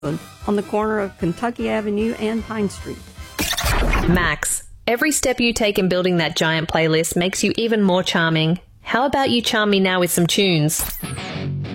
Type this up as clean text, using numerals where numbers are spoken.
on the corner of Kentucky Avenue and Pine Street. Max, every step you take in building that giant playlist makes you even more charming. How about you charm me now with some tunes?